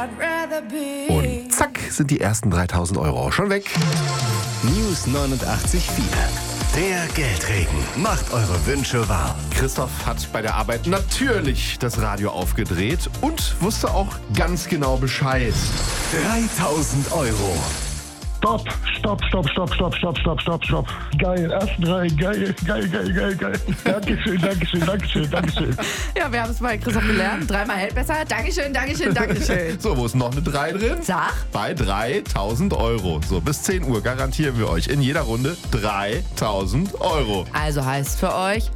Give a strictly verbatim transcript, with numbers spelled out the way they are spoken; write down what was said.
Und zack sind die ersten dreitausend Euro auch schon weg. News neunundachtzig Komma vier. Der Geldregen macht eure Wünsche wahr. Christoph hat bei der Arbeit natürlich das Radio aufgedreht und wusste auch ganz genau Bescheid. dreitausend Euro. Stopp, stopp, stopp, stopp, stopp, stopp, stopp, stopp, stopp. Geil, ersten drei, geil, geil, geil, geil, geil. Dankeschön, Dankeschön, Dankeschön, Dankeschön. Ja, wir haben es bei Christoph gelernt. Dreimal hält besser. Dankeschön, Dankeschön, Dankeschön. So, wo ist noch eine drei drin? Sag. Bei dreitausend Euro. So, bis zehn Uhr garantieren wir euch in jeder Runde dreitausend Euro. Also heißt für euch